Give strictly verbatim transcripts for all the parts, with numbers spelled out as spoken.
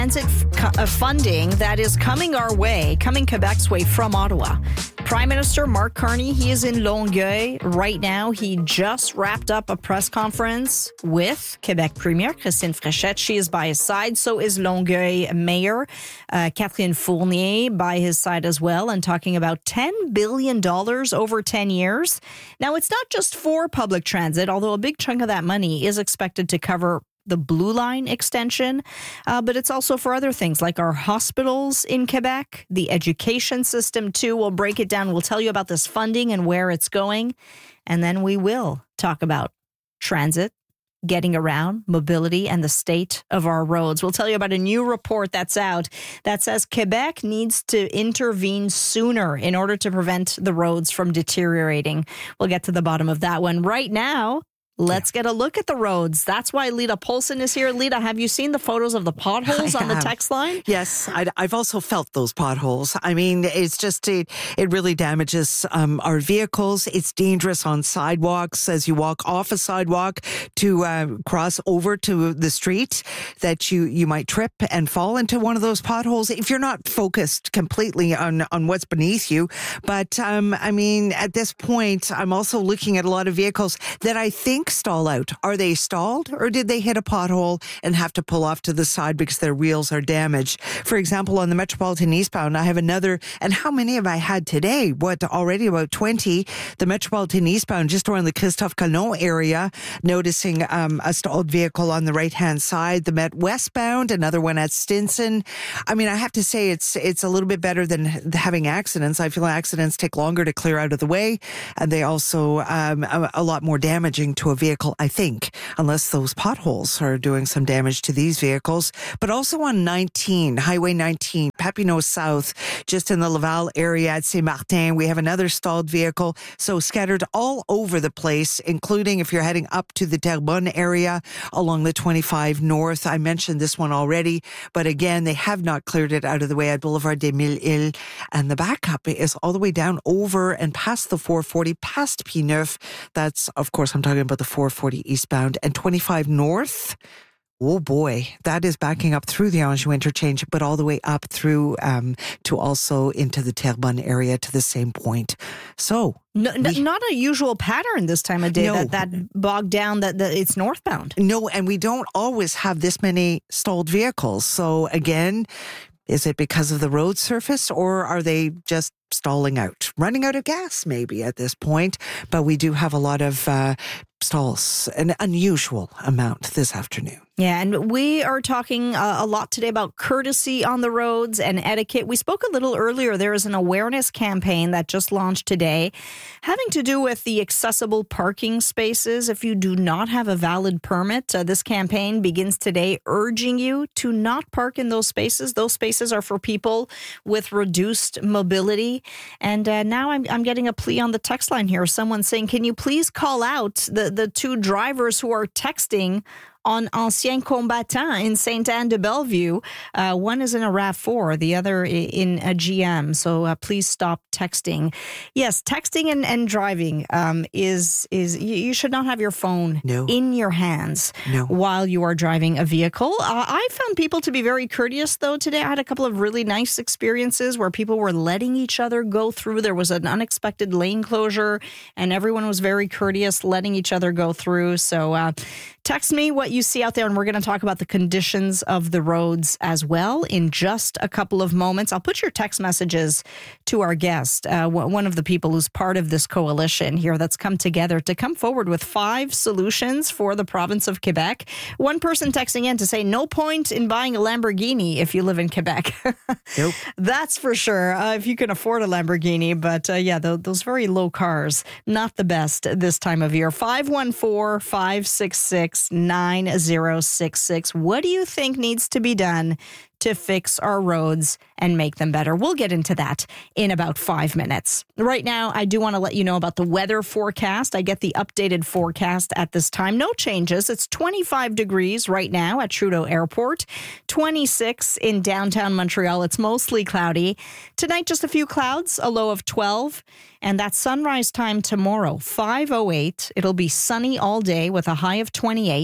Transit f- uh, funding that is coming our way, coming Quebec's way from Ottawa. Prime Minister Mark Carney, he is in Longueuil right now. He just wrapped up a press conference with Quebec Premier Christine Fréchette. She is by his side. So is Longueuil Mayor uh, Catherine Fournier by his side as well, and talking about ten billion dollars over ten years. Now, it's not just for public transit, although a big chunk of that money is expected to cover the Blue Line extension, uh, but it's also for other things like our hospitals in Quebec, the education system too. We'll break it down. We'll tell you about this funding and where it's going. And then we will talk about transit, getting around, mobility, and the state of our roads. We'll tell you about a new report that's out that says Quebec needs to intervene sooner in order to prevent the roads from deteriorating. We'll get to the bottom of that one. Right now, let's get a look at the roads. That's why Lita Polson is here. Lita, have you seen the photos of the potholes I on the have. text line? Yes, I, I've also felt those potholes. I mean, it's just, it, it really damages um, our vehicles. It's dangerous on sidewalks as you walk off a sidewalk to uh, cross over to the street, that you, you might trip and fall into one of those potholes if you're not focused completely on, on what's beneath you. But, um, I mean, at this point, I'm also looking at a lot of vehicles that I think stall out. Are they stalled, or did they hit a pothole and have to pull off to the side because their wheels are damaged? For example, on the Metropolitan eastbound, I have another, and how many have I had today? What, already about twenty? The Metropolitan eastbound, just around the Christophe Colomb area, noticing um, a stalled vehicle on the right-hand side. The Met westbound, another one at Stinson. I mean, I have to say it's it's a little bit better than having accidents. I feel accidents take longer to clear out of the way, and they also um, a, a lot more damaging to a vehicle, I think, unless those potholes are doing some damage to these vehicles. But also on nineteen, Highway nineteen, Papineau South, just in the Laval area at Saint-Martin, we have another stalled vehicle. So scattered all over the place, including if you're heading up to the Terrebonne area along the twenty-five North. I mentioned this one already, but again, they have not cleared it out of the way at Boulevard des Mille Îles. And the backup is all the way down over and past the four forty, past P neuf. That's, of course, I'm talking about the four forty eastbound and twenty-five North. Oh boy, that is backing up through the Anjou interchange, but all the way up through um, to also into the Terrebonne area to the same point. So, No, we, not a usual pattern this time of day No. that, that bogged down that, that it's northbound. No, and we don't always have this many stalled vehicles. So again, is it because of the road surface, or are they just stalling out, running out of gas maybe at this point? But we do have a lot of uh, stalls, an unusual amount this afternoon. Yeah, and we are talking uh, a lot today about courtesy on the roads and etiquette. We spoke a little earlier. There is an awareness campaign that just launched today having to do with the accessible parking spaces. If you do not have a valid permit, uh, this campaign begins today urging you to not park in those spaces. Those spaces are for people with reduced mobility. And uh, now I'm, I'm getting a plea on the text line here. Someone saying, can you please call out the, the two drivers who are texting on Ancien Combattant in Sainte-Anne-de-Bellevue. Uh, one is in a RAV four, the other in a G M. So uh, please stop texting. Yes, texting and, and driving um, is, is you, you should not have your phone no. in your hands no. while you are driving a vehicle. Uh, I found people to be very courteous, though, today. I had a couple of really nice experiences where people were letting each other go through. There was an unexpected lane closure, and everyone was very courteous, letting each other go through. So uh, text me what you see out there, and we're going to talk about the conditions of the roads as well in just a couple of moments. I'll put your text messages to our guest, uh, one of the people who's part of this coalition here that's come together to come forward with five solutions for the province of Quebec. One person texting in to say, no point in buying a Lamborghini if you live in Quebec. Nope. That's for sure, uh, if you can afford a Lamborghini. But uh, yeah, th- those very low cars, not the best this time of year. five one four, five six six, nine zero six six. What do you think needs to be done to fix our roads and make them better? We'll get into that in about five minutes. Right now, I do want to let you know about the weather forecast. I get the updated forecast at this time. No changes. It's twenty-five degrees right now at Trudeau Airport, twenty-six in downtown Montreal. It's mostly cloudy. Tonight, just a few clouds, a low of twelve. And that sunrise time tomorrow, five oh eight. It'll be sunny all day with a high of twenty-eight.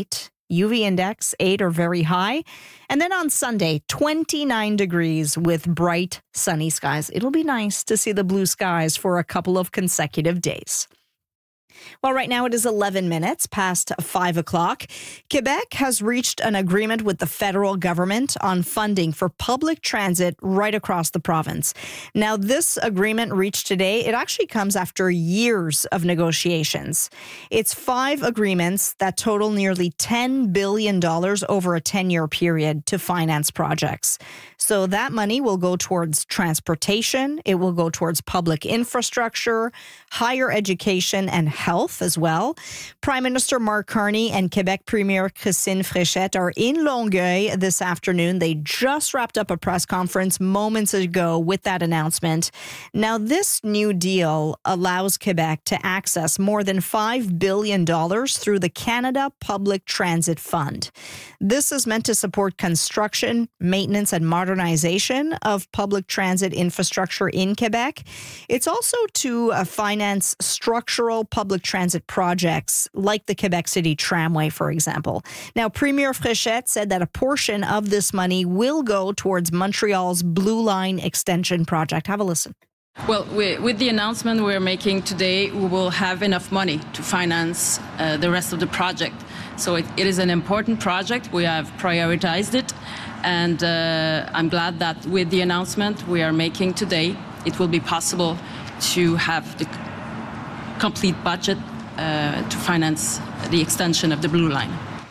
U V index eight or very high. And then on Sunday, twenty-nine degrees with bright sunny skies. It'll be nice to see the blue skies for a couple of consecutive days. Well, right now it is eleven minutes past five o'clock. Quebec has reached an agreement with the federal government on funding for public transit right across the province. Now, this agreement reached today, it actually comes after years of negotiations. It's five agreements that total nearly ten billion dollars over a ten-year period to finance projects. So that money will go towards transportation, it will go towards public infrastructure, higher education, and health as well. Prime Minister Mark Carney and Quebec Premier Christine Fréchette are in Longueuil this afternoon. They just wrapped up a press conference moments ago with that announcement. Now, this new deal allows Quebec to access more than five billion dollars through the Canada Public Transit Fund. This is meant to support construction, maintenance, and modernization of public transit infrastructure in Quebec. It's also to uh, finance structural public transit projects like the Quebec City Tramway, for example. Now, Premier Fréchette said that a portion of this money will go towards Montreal's Blue Line extension project. Have a listen. Well, we, with the announcement we're making today, we will have enough money to finance uh, the rest of the project. So it, it is an important project. We have prioritized it. And uh, I'm glad that with the announcement we are making today, it will be possible to have the complete budget uh, to finance the extension of the Blue Line.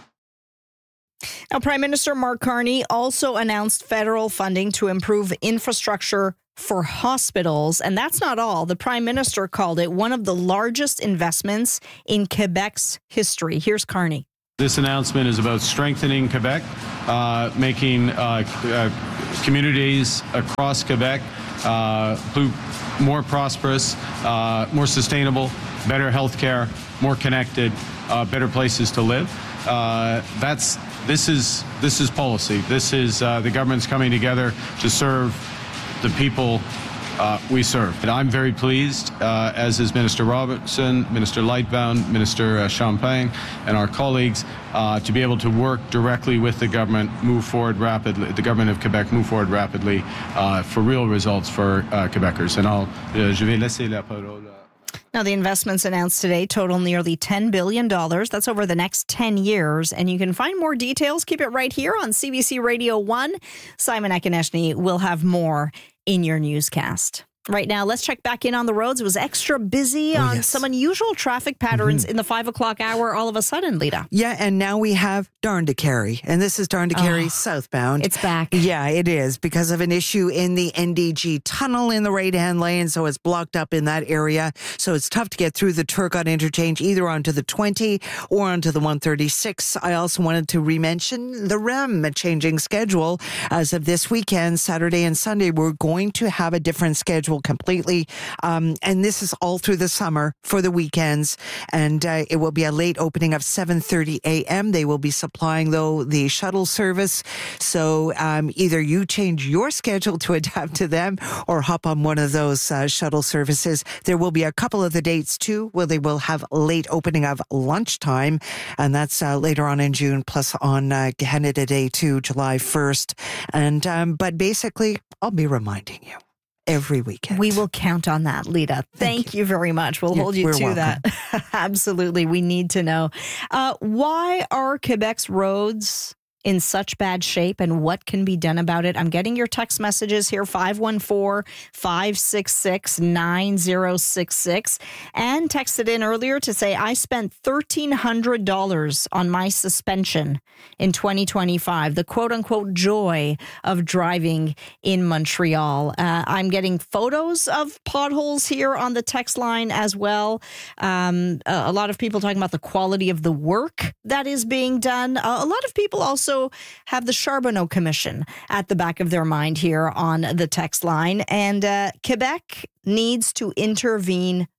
Now, Prime Minister Mark Carney also announced federal funding to improve infrastructure for hospitals. And that's not all. The Prime Minister called it one of the largest investments in Quebec's history. Here's Carney. This announcement is about strengthening Quebec, uh, making uh, uh, communities across Quebec uh, more prosperous, uh, more sustainable, better health care, more connected, uh, better places to live. Uh, that's this is this is policy. This is uh, the government's coming together to serve the people uh, we serve. And I'm very pleased, uh, as is Minister Robertson, Minister Lightbound, Minister uh, Champagne, and our colleagues, uh, to be able to work directly with the government, move forward rapidly, the government of Quebec move forward rapidly uh, for real results for uh, Quebecers. And I'll, uh, je vais laisser la parole. Now, the investments announced today total nearly ten billion dollars. That's over the next ten years. And you can find more details. Keep it right here on C B C Radio one. Simon Akineshny will have more in your newscast. Right now, let's check back in on the roads. It was extra busy oh, on yes. some unusual traffic patterns mm-hmm. in the five o'clock hour all of a sudden, Lita. Yeah, and now we have Darn-to-Carry, and this is Darn-to-Carry oh, southbound. It's back. Yeah, it is, because of an issue in the N D G tunnel in the right-hand lane, so it's blocked up in that area. So it's tough to get through the Turcotte interchange, either onto the twenty or onto the one thirty-six. I also wanted to re-mention the R E M changing schedule. As of this weekend, Saturday and Sunday, we're going to have a different schedule completely. Um, and this is all through the summer for the weekends. And uh, it will be a late opening of seven thirty a.m. They will be supplying, though, the shuttle service. So um, either you change your schedule to adapt to them or hop on one of those uh, shuttle services. There will be a couple of the dates, too, where they will have late opening of lunchtime. And that's uh, later on in June, plus on uh, Canada Day, too, July first. And um, but basically, I'll be reminding you every weekend. We will count on that, Lita. Thank, Thank you. you very much. We'll You're, hold you to welcome. that. Absolutely. We need to know. Uh, why are Quebec's roads in such bad shape, and what can be done about it? I'm getting your text messages here, five one four, five six six, nine zero six six, and texted in earlier to say, I spent thirteen hundred dollars on my suspension in twenty twenty-five, the quote-unquote joy of driving in Montreal. Uh, I'm getting photos of potholes here on the text line as well. Um, a, a lot of people talking about the quality of the work that is being done. Uh, a lot of people also have the Charbonneau Commission at the back of their mind here on the text line. And uh, Quebec needs to intervene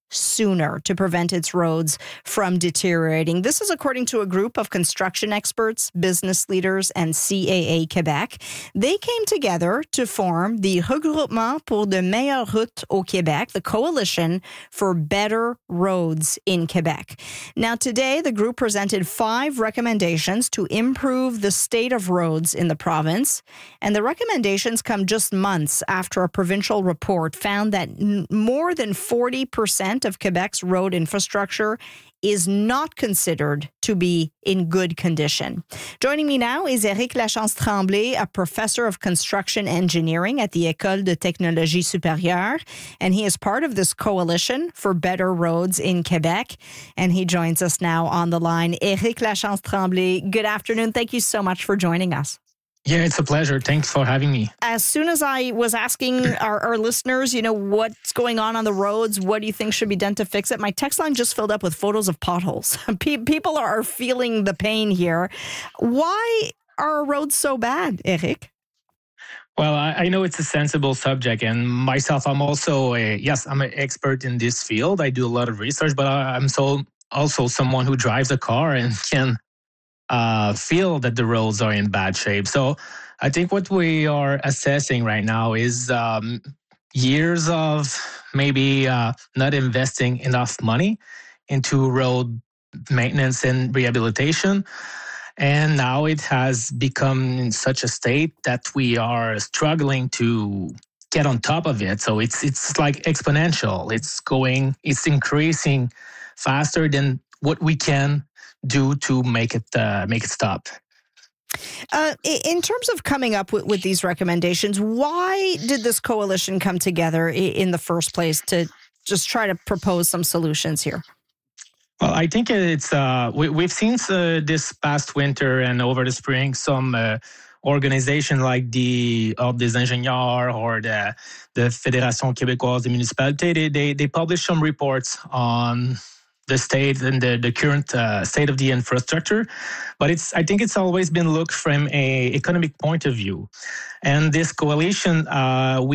sooner to prevent its roads from deteriorating. This is according to a group of construction experts, business leaders, and C A A Québec. They came together to form the Regroupement pour de meilleures routes au Québec, the Coalition for Better Roads in Quebec. Now, today, the group presented five recommendations to improve the state of roads in the province, and the recommendations come just months after a provincial report found that n- more than forty percent of Quebec's road infrastructure is not considered to be in good condition. Joining me now is Éric Lachance-Tremblay, a professor of construction engineering at the École de Technologie Supérieure, and he is part of this coalition for better roads in Quebec, and he joins us now on the line. Éric Lachance-Tremblay, good afternoon. Thank you so much for joining us. Yeah, it's a pleasure. Thanks for having me. As soon as I was asking our, our listeners, you know, what's going on on the roads, what do you think should be done to fix it, my text line just filled up with photos of potholes. Pe- people are feeling the pain here. Why are roads so bad, Éric? Well, I, I know it's a sensible subject, and myself, I'm also a, yes, I'm an expert in this field. I do a lot of research, but I, I'm so also someone who drives a car and can Uh, feel that the roads are in bad shape. So I think what we are assessing right now is um, years of maybe uh, not investing enough money into road maintenance and rehabilitation. And now it has become in such a state that we are struggling to get on top of it. So it's it's like exponential. It's going, it's increasing faster than what we can do to make it uh, make it stop. Uh, in terms of coming up with, with these recommendations, why did this coalition come together in the first place to just try to propose some solutions here? Well, I think it's uh, we, we've seen uh, this past winter and over the spring some uh, organization like the Ordre des ingénieurs or the the Fédération québécoise des municipalités. They they, they published some reports on the state and the, the current uh, state of the infrastructure. But it's I think it's always been looked from a economic point of view. And this coalition, uh, we